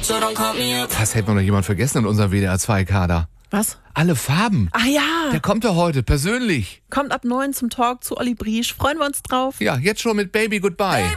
so don't call me up. Das hätte noch jemand vergessen in unserem WDR2-Kader. Was? Alle Farben. Ach ja, Der kommt doch heute, persönlich. kommt ab 9 zum Talk zu Olli Briesch. Freuen wir uns drauf. Ja, jetzt schon mit Baby Goodbye.